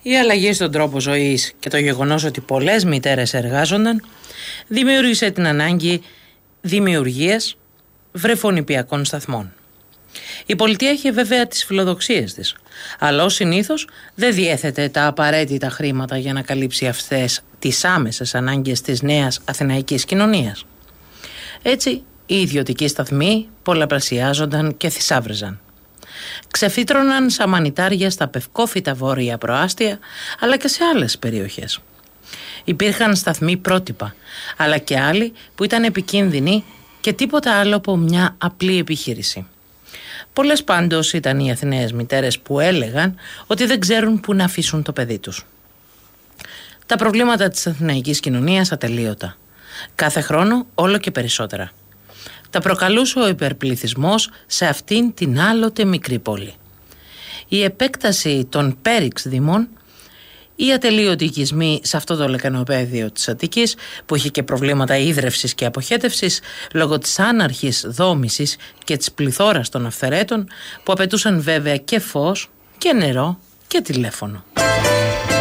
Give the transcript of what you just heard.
Η αλλαγή στον τρόπο ζωής και το γεγονός ότι πολλές μητέρες εργάζονταν δημιούργησε την ανάγκη δημιουργίας βρεφονηπιακών σταθμών. Η πολιτεία είχε βέβαια τις φιλοδοξίες της, αλλά ως συνήθως δεν διέθετε τα απαραίτητα χρήματα για να καλύψει αυτές τις άμεσες ανάγκες της νέας αθηναϊκής κοινωνίας. Έτσι, οι ιδιωτικοί σταθμοί πολλαπλασιάζονταν και θησάβριζαν. Ξεφύτρωναν σαν μανιτάρια στα πευκόφυτα βόρεια προάστια, αλλά και σε άλλες περιοχές. Υπήρχαν σταθμοί πρότυπα, αλλά και άλλοι που ήταν επικίνδυνοι και τίποτα άλλο από μια απλή επιχείρηση. Πολλές πάντως ήταν οι Αθηναίες μητέρες που έλεγαν ότι δεν ξέρουν πού να αφήσουν το παιδί τους. Τα προβλήματα της αθηναϊκής κοινωνίας ατελείωτα. Κάθε χρόνο όλο και περισσότερα. Τα προκαλούσε ο υπερπληθυσμός σε αυτήν την άλλοτε μικρή πόλη. Η επέκταση των πέριξ δημών, οι ατελείωτοι οικισμοί σε αυτό το λεκανοπαίδιο της Αττικής, που είχε και προβλήματα ίδρευσης και αποχέτευσης λόγω της άναρχης δόμησης και της πληθώρας των αυθαιρέτων, που απαιτούσαν βέβαια και φως και νερό και τηλέφωνο.